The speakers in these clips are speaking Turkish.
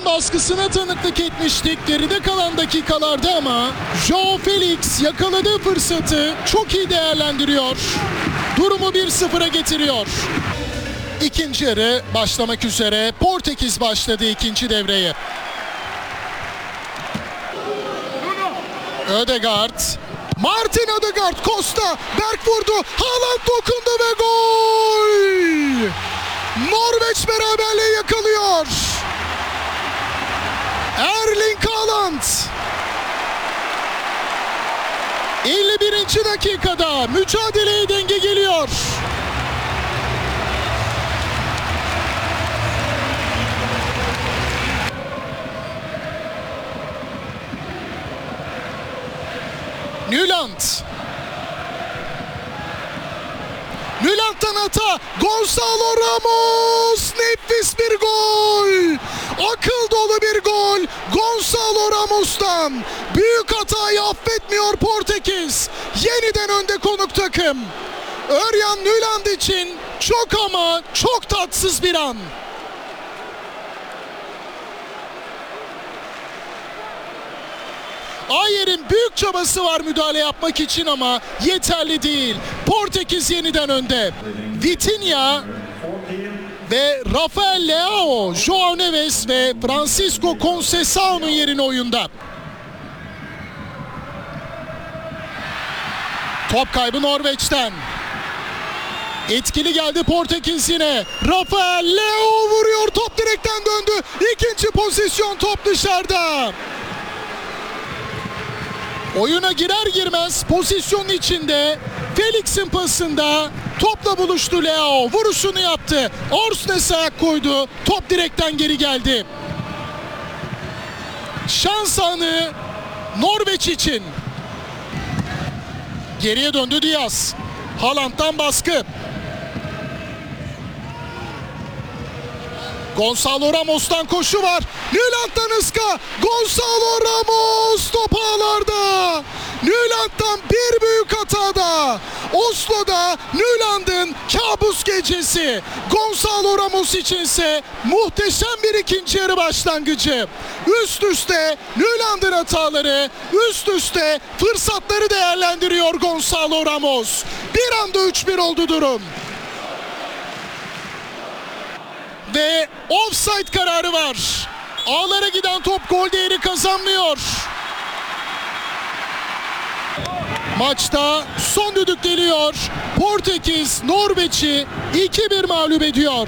baskısına tanıklık etmiştik geride kalan dakikalarda ama Joao Felix yakaladığı fırsatı çok iyi değerlendiriyor. Durumu 1-0'a getiriyor. İkinci yarı başlamak üzere. Portekiz başladı ikinci devreye. Ödegaard. Martin Ödegaard, Costa, Berg vurdu, Haaland dokundu ve gol! Norveç beraberliği yakalıyor. Erling Haaland 51. dakikada mücadeleye denge geliyor. Nyland. Nyland'dan hata. Gonzalo Ramos. Nefis bir gol. Akıl dolu bir gol. Gonzalo Ramos'tan. Büyük hatayı affetmiyor Portekiz. Yeniden önde konuk takım. Örjan Nyland için çok ama çok tatsız bir an. Ayer'in büyük çabası var müdahale yapmak için ama yeterli değil. Portekiz yeniden önde. Vitinha ve Rafael Leao, Joao Neves ve Francisco Conceição'nun yerine oyunda. Top kaybı Norveç'ten. Etkili geldi Portekiz yine. Rafael Leao vuruyor, top direkten döndü. İkinci pozisyon, top dışarıda. Oyuna girer girmez pozisyonun içinde Felix'in pasında topla buluştu Leao. Vuruşunu yaptı. Orsnes ayak koydu. Top direkten geri geldi. Şans anı Norveç için. Geriye döndü Diaz. Haaland'dan baskı. Gonzalo Ramos'tan koşu var. Nyland'dan ıska. Gonzalo Ramos top ağlarda. Nyland'dan bir büyük hatada. Oslo'da Nyland'ın kabus gecesi. Gonzalo Ramos içinse muhteşem bir ikinci yarı başlangıcı. Üst üste Nyland'ın hataları, üst üste fırsatları değerlendiriyor Gonzalo Ramos. Bir anda 3-1 oldu durum. Ve offside kararı var. Ağlara giden top gol değeri kazanmıyor. Maçta son düdük geliyor. Portekiz Norveç'i 2-1 mağlup ediyor.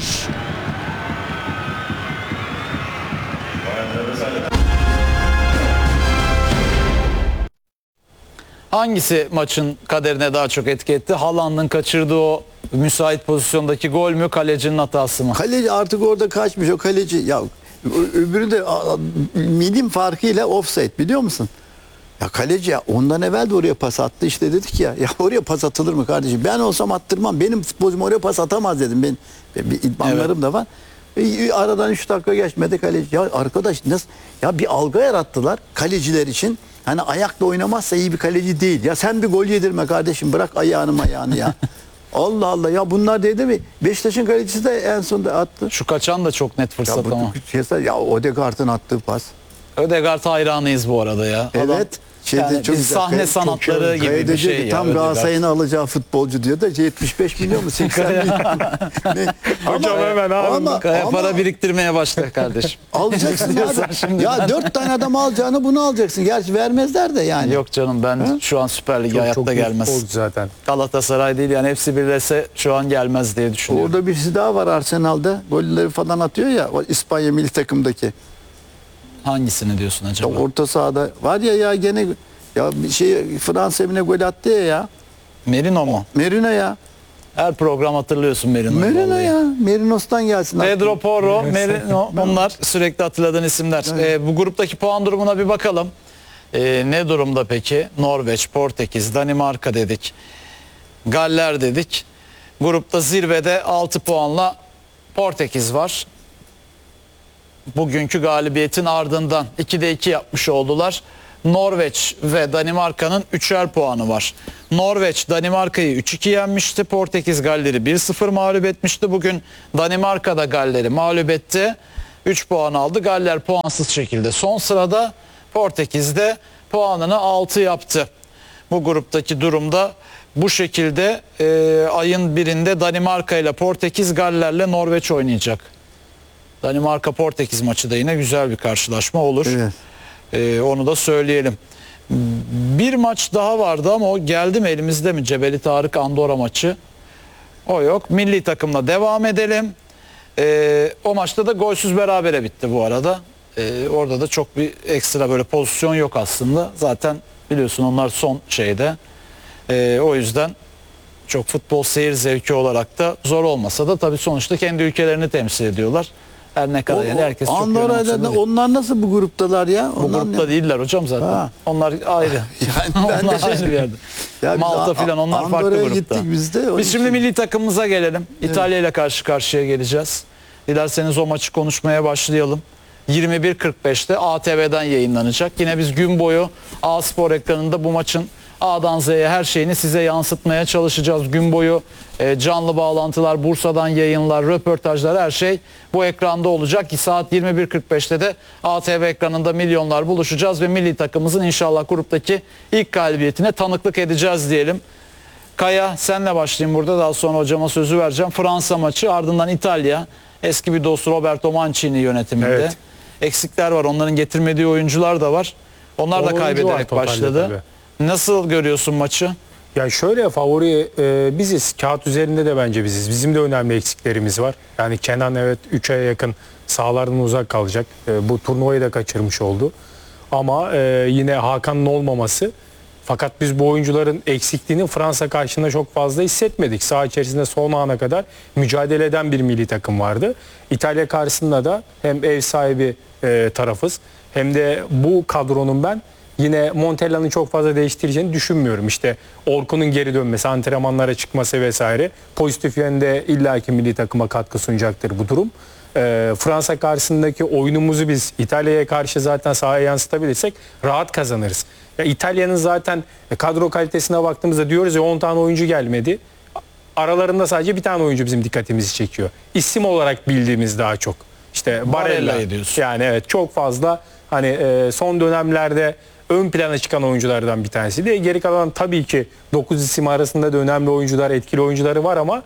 Hangisi maçın kaderine daha çok etki etti? Haaland'ın kaçırdığı o müsait pozisyondaki gol mü, kalecinin hatası mı? Kaleci artık orada kaçmış o kaleci. Ya öbürü de milim farkıyla offside, biliyor musun? Ya kaleci ya ondan evvel de oraya pas attı işte, dedik ya oraya pas atılır mı kardeşim? Ben olsam attırmam. Benim futbolcum oraya pas atamaz dedim. Ben idmanlarım da var. Aradan 3 dakika geçmedi kaleci. Ya arkadaş nasıl ya, bir algı yarattılar kaleciler için. Hani ayakla oynamazsa iyi bir kaleci değil. Ya sen bir gol yedirme kardeşim, bırak ayağını ya. Allah Allah ya, bunlar dedi mi? Beşiktaş'ın kalecisi de en sonunda attı. Şu kaçan da çok net fırsat ama. Ya Odegaard'ın attığı pas. Ödegaard hayranıyız bu arada ya. Evet. Adam, yani çok biz sahne sanatları gibi bir şey. Tam Galatasaray'ın alacağı futbolcu diyor da 75 milyon mu 80 milyon mu? Hocam hemen ama para biriktirmeye başla kardeşim. Alacaksın abi. Ya 4 tane adam alacağını bunu alacaksın. Gerçi vermezler de yani. Yok canım, ben şu an Süper Lig'e hayatta gelmez. Zaten. Galatasaray değil yani, hepsi birleşse şu an gelmez diye düşünüyorum. Orada birisi daha var Arsenal'da. Golleri falan atıyor ya, o İspanya milli takımdaki. Hangisini diyorsun acaba? Orta sahada var ya gene ya bir şey, Fransa evine gol attı ya. Merino mu? Merino ya. Her program hatırlıyorsun Merino'yu. Merino ya. Merinos'tan gelsin. Pedro Porro, Merino, bunlar sürekli hatırladığın isimler. Evet. Bu gruptaki puan durumuna bir bakalım. Ne durumda peki? Norveç, Portekiz, Danimarka dedik. Galler dedik. Grupta zirvede 6 puanla Portekiz var. Bugünkü galibiyetin ardından 2'de 2 yapmış oldular. Norveç ve Danimarka'nın 3'er puanı var. Norveç Danimarka'yı 3-2 yenmişti. Portekiz Galler'i 1-0 mağlup etmişti. Bugün Danimarka da Galler'i mağlup etti. 3 puan aldı. Galler puansız şekilde son sırada. Portekiz de puanını 6 yaptı. Bu gruptaki durumda bu şekilde. Ayın birinde Danimarka ile Portekiz, Galler'le Norveç oynayacak. Danimarka-Portekiz maçı da yine güzel bir karşılaşma olur. Evet. Onu da söyleyelim. Bir maç daha vardı ama o geldi mi, elimizde mi? Cebeli Tarık Andorra maçı. O yok. Milli takımla devam edelim. O maçta da golsüz berabere bitti bu arada. Orada da çok bir ekstra böyle pozisyon yok aslında. Zaten biliyorsun onlar son şeyde. O yüzden çok futbol seyir zevki olarak da zor olmasa da tabii sonuçta kendi ülkelerini temsil ediyorlar. Her ne kadar yani herkes çok Andorra'da onlar nasıl bu gruptalar ya? bu grupta değiller hocam zaten. Ha. Onlar ayrı. Yani ben onlar de ayrı bir yerde. Ya biz Malta filan onlar farklı Andorra'ya grupta. gittik biz de. Onun Biz şimdi için- milli takımımıza gelelim. İtalya ile karşı karşıya geleceğiz. Dilerseniz o maçı konuşmaya başlayalım. 21.45'te ATV'den yayınlanacak. Yine biz gün boyu A Spor ekranında bu maçın A'dan Z'ye her şeyini size yansıtmaya çalışacağız. Gün boyu canlı bağlantılar, Bursa'dan yayınlar, röportajlar, her şey bu ekranda olacak. Saat 21.45'te de ATV ekranında milyonlar buluşacağız ve milli takımımızın inşallah gruptaki ilk galibiyetine tanıklık edeceğiz diyelim. Kaya, senle başlayayım burada, daha sonra hocama sözü vereceğim. Fransa maçı, ardından İtalya. Eski bir dost Roberto Mancini yönetiminde. Evet. Eksikler var. Onların getirmediği oyuncular da var. Onlar da Oyuncu var kaybederek totalde başladı. tabii. Nasıl görüyorsun maçı? Ya şöyle, favori biziz. Kağıt üzerinde de bence biziz. Bizim de önemli eksiklerimiz var. Yani Kenan evet 3 aya yakın sahalardan uzak kalacak. Bu turnuvayı da kaçırmış oldu. Ama yine Hakan'ın olmaması. Fakat biz bu oyuncuların eksikliğini Fransa karşısında çok fazla hissetmedik. Saha içerisinde son ana kadar mücadele eden bir milli takım vardı. İtalya karşısında da hem ev sahibi tarafız hem de bu kadronun ben yine Montella'nın çok fazla değiştireceğini düşünmüyorum. İşte Orkun'un geri dönmesi, antrenmanlara çıkması vesaire pozitif yönde illaki milli takıma katkı sunacaktır bu durum. Fransa karşısındaki oyunumuzu biz İtalya'ya karşı zaten sahaya yansıtabilirsek rahat kazanırız. Ya İtalya'nın zaten kadro kalitesine baktığımızda diyoruz ya 10 tane oyuncu gelmedi. Aralarında sadece bir tane oyuncu bizim dikkatimizi çekiyor. İsim olarak bildiğimiz daha çok. İşte Barella'yı diyorsun. Yani evet, çok fazla hani son dönemlerde ön plana çıkan oyunculardan bir tanesi de. Geri kalan tabii ki 9 isim arasında da önemli oyuncular, etkili oyuncuları var ama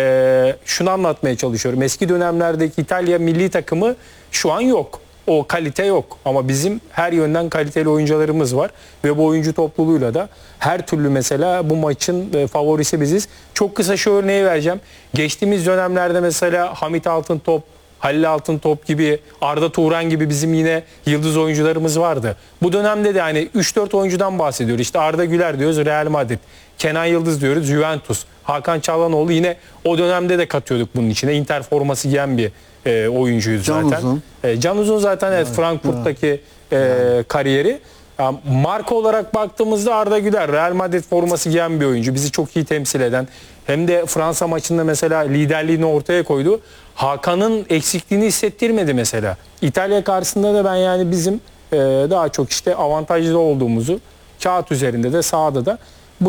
şunu anlatmaya çalışıyorum. Eski dönemlerdeki İtalya milli takımı şu an yok. O kalite yok ama bizim her yönden kaliteli oyuncularımız var ve bu oyuncu topluluğuyla da her türlü mesela bu maçın favorisi biziz. Çok kısa şu örneği vereceğim. Geçtiğimiz dönemlerde mesela Hamit Altıntop, Halil Altıntop gibi, Arda Turan gibi bizim yine yıldız oyuncularımız vardı. Bu dönemde de hani 3-4 oyuncudan bahsediyoruz. İşte Arda Güler diyoruz, Real Madrid. Kenan Yıldız diyoruz, Juventus. Hakan Çalhanoğlu yine o dönemde de katıyorduk bunun içine. Inter forması giyen bir oyuncuydu Can zaten. Uzun. Can Uzun zaten evet, Frankfurt'taki kariyeri. Marka olarak baktığımızda Arda Güler, Real Madrid forması giyen bir oyuncu. Bizi çok iyi temsil eden. Hem de Fransa maçında mesela liderliğini ortaya koydu. Hakan'ın eksikliğini hissettirmedi mesela. İtalya karşısında da ben yani bizim daha çok işte avantajlı olduğumuzu, kağıt üzerinde de sahada da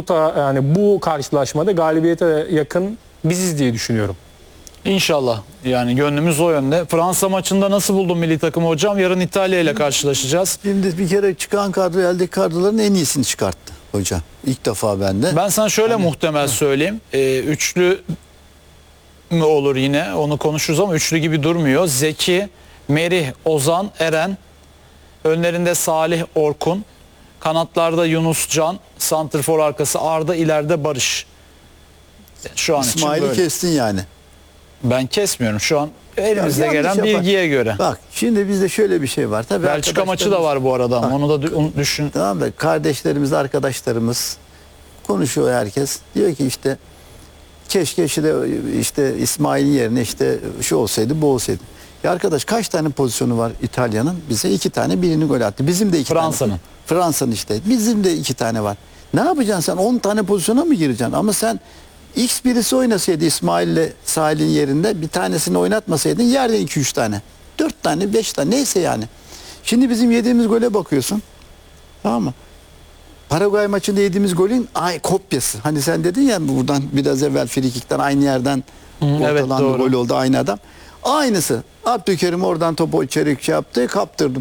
yani bu karşılaşmada galibiyete yakın biziz diye düşünüyorum. İnşallah. Yani gönlümüz o yönde. Fransa maçında nasıl buldun milli takımı hocam? Yarın İtalya ile karşılaşacağız. Şimdi bir kere çıkan kadro, eldeki kadroların en iyisini çıkarttı hocam. İlk defa bende. Ben sana şöyle muhtemel söyleyeyim. Üçlü mü olur yine? Onu konuşuruz ama üçlü gibi durmuyor. Zeki, Merih, Ozan, Eren. Önlerinde Salih, Orkun. Kanatlarda Yunus Can. Santrfor arkası Arda, ileride Barış. Şu an için İsmail'i böyle. kestin yani. Ben kesmiyorum. Şu an elimizde Ya, gelen yanlış yapar. bilgiye göre. Bak şimdi bizde şöyle bir şey var. Tabii Belçika maçı da var bu arada. Onu da düşün. Tamam da kardeşlerimiz, arkadaşlarımız konuşuyor herkes. Diyor ki işte keşke işte İsmail'in yerine işte şu olsaydı, bu olsaydı. Ya arkadaş, kaç tane pozisyonu var İtalya'nın? Bize 2 tane, birini gol attı. Bizim de 2 tane. Fransa'nın işte. Bizim de 2 tane var. Ne yapacaksın sen? 10 tane pozisyona mı gireceksin? Ama sen X birisi oynasaydı İsmail'le Salih'in yerinde, bir tanesini oynatmasaydın yerden 2-3 tane. 4 tane, 5 tane, neyse yani. Şimdi bizim yediğimiz gole bakıyorsun. Tamam mı? Paraguay maçında yediğimiz golün kopyası. Hani sen dedin ya buradan biraz evvel frikikten aynı yerden evet, ortalandı, doğru. gol oldu, aynı adam. Aynısı. Abdülkerim oradan topu içeri şey yaptı, kaptırdı.